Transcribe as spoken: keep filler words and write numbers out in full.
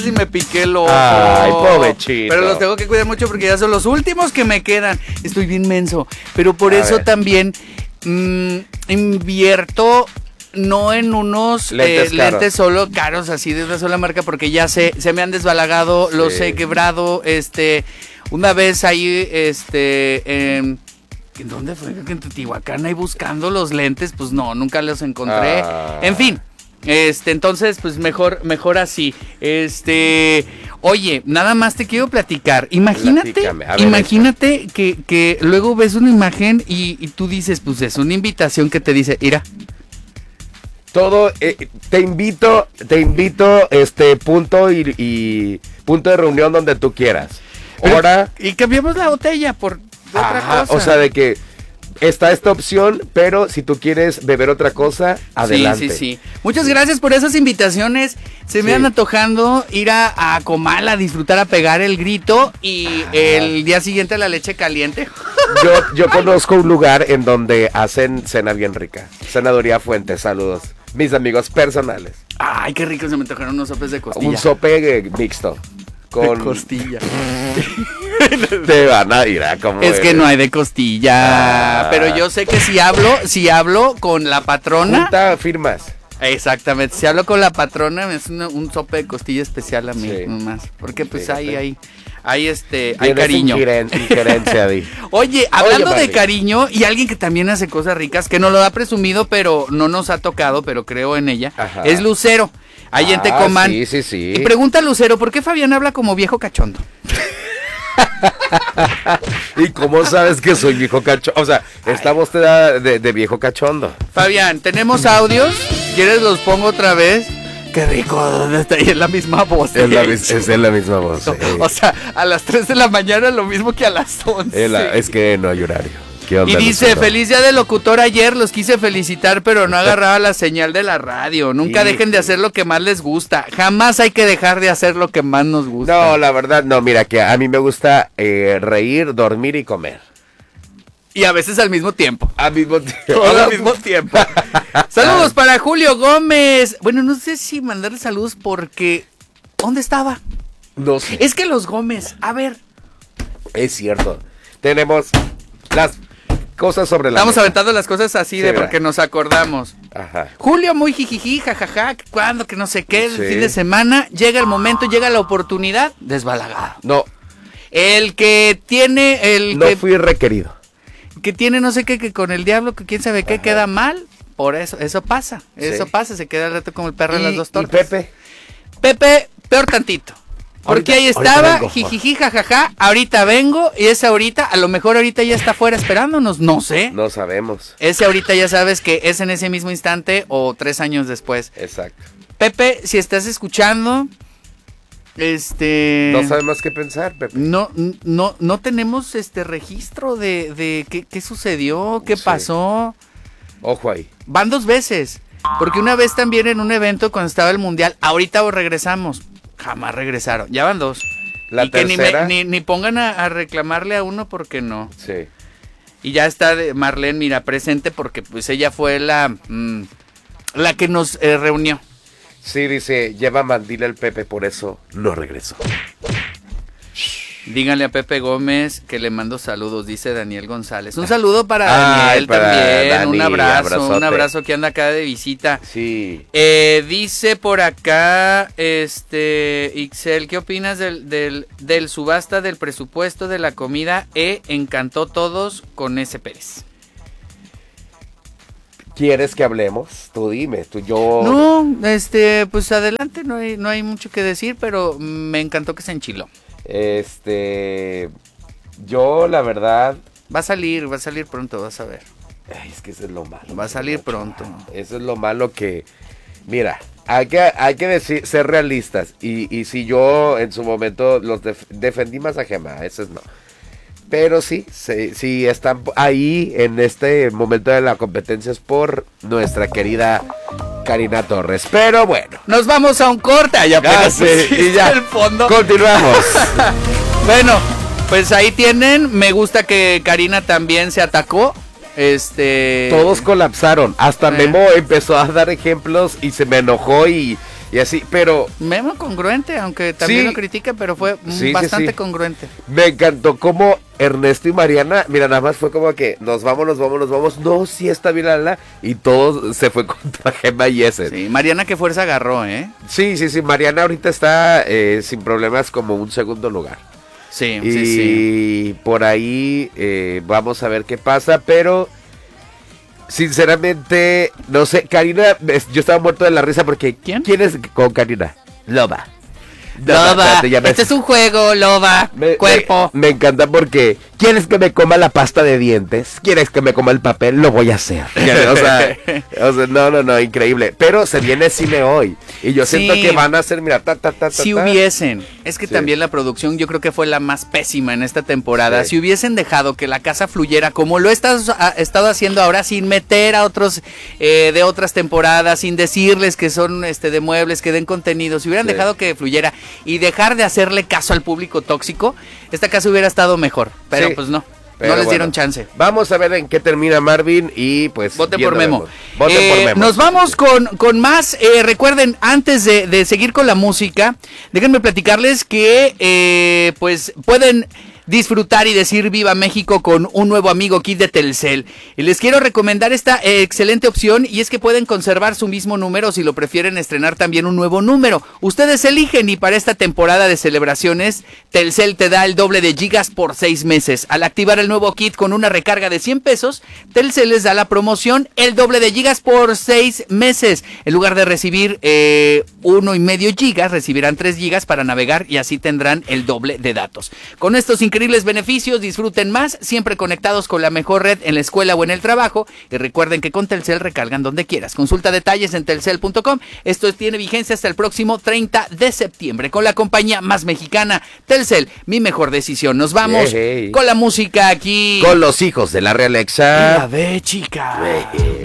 casi me piqué el ojo. Ay, pobrecito. Pero los tengo que cuidar mucho porque ya son los últimos que me quedan. Estoy bien menso. Pero por A eso ver. también mmm, invierto no en unos lentes, eh, lentes solo caros, así de una sola marca, porque ya se, se me han desbalagado, Sí. los he quebrado. Este, una vez ahí, este, en... ¿En dónde fue? Creo que en Teotihuacán, ahí buscando los lentes, pues no, nunca los encontré. Ah. En fin, este, entonces, pues mejor, mejor así. Este, oye, nada más te quiero platicar. Imagínate, Platícame, a ver, imagínate que, que luego ves una imagen y, y tú dices, pues es una invitación que te dice, mira. Todo, eh, te invito, te invito, este, punto y, y punto de reunión donde tú quieras. Ahora. Y cambiamos la botella por otra Ajá, cosa. o sea, de que está esta opción, pero si tú quieres beber otra cosa, adelante. Sí, sí, sí. Muchas gracias por esas invitaciones. Se me Sí. han antojando ir a, a Comal a disfrutar, a pegar el grito y Ajá. el día siguiente la leche caliente. Yo, yo conozco un lugar en donde hacen cena bien rica. Cenaduría Fuentes, saludos. Mis amigos personales. Ay, qué rico, se me antojaron unos sopes de costilla. Un sope eh, mixto. Con de costilla. Te van a ir a como Es que no hay de costilla. Ah. Pero yo sé que si hablo, si hablo con la patrona. Junta firmas. Exactamente, si hablo con la patrona es una- un sope de costilla especial a mí, Sí. nomás. Porque pues Fíjate. ahí hay, hay este, hay Tienes cariño. ingeren- injerencia, Di. Oye, hablando Oye, de Barbie. cariño y alguien que también hace cosas ricas, que no lo ha presumido, pero no nos ha tocado, pero creo en ella, Ajá. es Lucero. Ahí en Ah, Tecomán. Sí, sí, sí. Y pregunta a Lucero, ¿por qué Fabián habla como viejo cachondo? ¿Y cómo sabes que soy viejo cachondo? O sea, estamos de, de, de viejo cachondo. Fabián, tenemos audios, ¿quieres los pongo otra vez? Qué rico, ¿dónde está? Y es la misma voz. Es, la, mis- es de la misma voz. eh. O sea, a las tres de la mañana lo mismo que a las once. Es, la- es que no hay horario. ¿Qué onda, Y dice, Lucero? feliz día del locutor ayer, los quise felicitar, pero no agarraba la señal de la radio. Nunca Y- dejen de hacer lo que más les gusta. Jamás hay que dejar de hacer lo que más nos gusta. No, la verdad, no, mira, que a mí me gusta eh, reír, dormir y comer. Y a veces al mismo tiempo. Al mismo tiempo. Todo al mismo tiempo. Saludos para Julio Gómez. Bueno, no sé si mandarle saludos porque... ¿Dónde estaba? No sé. Es que los Gómez, a ver, Es cierto. Tenemos las cosas sobre la estamos mesa. aventando las cosas así Sí, de ¿verdad? porque nos acordamos. Ajá. Julio muy jijiji, jajaja, que cuando, que no sé qué, el Sí. fin de semana, llega el momento, llega la oportunidad, desbalagado. No, El que tiene, el no que, fui requerido. que tiene no sé qué, que con el diablo, que quién sabe qué, Ajá. queda mal, por eso, eso pasa, eso Sí. pasa, se queda el rato como el perro de las Y- dos y tortas. Pepe. Pepe, peor tantito. Porque Ahorita- ahí ahorita estaba, vengo. jijiji, jajaja, ahorita vengo, y ese ahorita, a lo mejor ahorita ya está afuera esperándonos, no sé. No sabemos. Ese ahorita ya sabes que es en ese mismo instante o tres años después. Exacto. Pepe, si estás escuchando, este... No sabemos qué pensar, Pepe. No, no, no tenemos este registro de, de qué, qué sucedió, qué Sí. pasó. Ojo ahí. Van dos veces. Porque una vez también en un evento cuando estaba el mundial, ahorita regresamos. Jamás regresaron. Ya van dos. La y que ni, me- tercera. ni, ni pongan a, a reclamarle a uno porque no. Sí. Y ya está de Marlene, mira, presente porque pues ella fue la, mm, la que nos eh, reunió. Sí, dice, lleva mandil el Pepe, por eso no regresó. Díganle a Pepe Gómez que le mando saludos, dice Daniel González. Un saludo para Ay, Daniel para también, Dani, un abrazo, abrazote. un abrazo que anda acá de visita. Sí. Eh, dice por acá, este, Ixel, ¿qué opinas del, del, del subasta del presupuesto de la comida? E encantó todos con ese Pérez. ¿Quieres que hablemos? Tú dime, tú yo... No, este, pues adelante, no hay, no hay mucho que decir, pero me encantó que se enchiló. Este... Yo, la verdad... Va a salir, va a salir pronto, vas a ver. Ay, es que eso es lo malo. Va a salir mucho. pronto. Eso es lo malo que... Mira, hay que, hay que decir, ser realistas. Y, y si yo en su momento los def- defendí más a Gema, eso es no. Pero sí, sí, sí están ahí en este momento de la competencia es por nuestra querida Karina Torres. Pero bueno. Nos vamos a un corte, ya Ya sé, y ya. el fondo. Continuamos. Bueno, pues ahí tienen. Me gusta que Karina también se atacó. Este. Todos colapsaron. Hasta Eh. Memo empezó a dar ejemplos y se me enojó y, Y así, pero... Memo congruente, aunque también Sí. lo critica, pero fue Sí, sí, bastante sí. congruente. Me encantó como Ernesto y Mariana, mira, nada más fue como que nos vamos, nos vamos, nos vamos. No, sí está bien, la, la, y todo se fue contra Gemma y ese. Sí, Mariana qué fuerza agarró, ¿eh? Sí, sí, sí, Mariana ahorita está eh, sin problemas como un segundo lugar. Sí, y sí, sí. por ahí eh, vamos a ver qué pasa, pero sinceramente, no sé, Karina, es- yo estaba muerto de la risa porque ¿Quién? ¿Quién es con Karina? Loba. Loba, espérate, ya me- este es un juego, Loba, me, cuerpo. Me, me encanta porque ¿quieres que me coma la pasta de dientes? ¿Quieres que me coma el papel? Lo voy a hacer. O sea, o sea, no, no, no, increíble. Pero se viene cine hoy. Y yo Sí. siento que van a hacer, mira, ta, ta, ta, ta, Si ta. hubiesen, es que Sí. también la producción yo creo que fue la más pésima en esta temporada. Sí. Si hubiesen dejado que la casa fluyera como lo he estado, ha estado haciendo ahora, sin meter a otros eh, de otras temporadas, sin decirles que son este de muebles, que den contenido, si hubieran Sí. dejado que fluyera y dejar de hacerle caso al público tóxico, esta casa hubiera estado mejor. Pero Sí. pues no, Pero no les bueno, dieron chance. Vamos a ver en qué termina Marvin y pues... Voten viendo por Memo. vemos. Voten Eh, por Memo. Nos vamos con, con más. Eh, recuerden, antes de, de seguir con la música, déjenme platicarles que eh, pues pueden disfrutar y decir viva México con un nuevo amigo kit de Telcel. Y les quiero recomendar esta eh, excelente opción, y es que pueden conservar su mismo número si lo prefieren estrenar también un nuevo número. Ustedes eligen, y para esta temporada de celebraciones, Telcel te da el doble de gigas por seis meses. Al activar el nuevo kit con una recarga de cien pesos, Telcel les da la promoción el doble de gigas por seis meses. En lugar de recibir eh, uno y medio gigas, recibirán tres gigas para navegar y así tendrán el doble de datos. Con estos increíbles beneficios, disfruten más, siempre conectados con la mejor red en la escuela o en el trabajo. Y recuerden que con Telcel recargan donde quieras. Consulta detalles en telcel punto com. Esto tiene vigencia hasta el próximo treinta de septiembre con la compañía más mexicana, Telcel, mi mejor decisión. Nos vamos Hey, hey. con la música aquí. Con los hijos de la Realexa. La ve, chica. Hey.